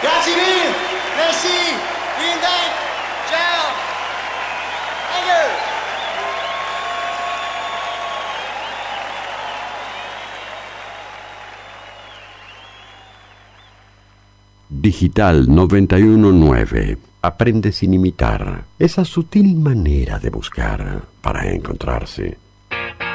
Grazie mille. Merci. Vielen Dank. Ciao. Thank you. Digital 919. Aprende sin imitar. Esa sutil manera de buscar para encontrarse.